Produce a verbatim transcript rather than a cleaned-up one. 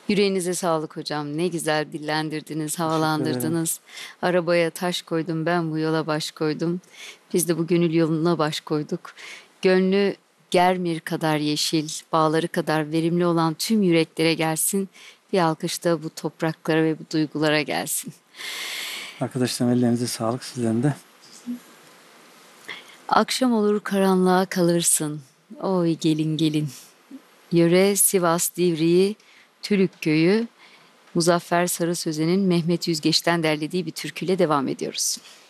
Yüreğinize sağlık hocam. Ne güzel dillendirdiniz, Teşekkür ederim. havalandırdınız. Arabaya taş koydum, ben bu yola baş koydum. Biz de bu gönül yoluna baş koyduk. Gönlü Germir kadar yeşil, bağları kadar verimli olan tüm yüreklere gelsin. Bir alkış da bu topraklara ve bu duygulara gelsin. Arkadaşlarım ellerinize sağlık, sizden de. Akşam olur karanlığa kalırsın. Oy gelin gelin. Yöre Sivas Divriği Tülük Köyü Muzaffer Sarı Sözen'in Mehmet Yüzgeç'ten derlediği bir türküyle devam ediyoruz.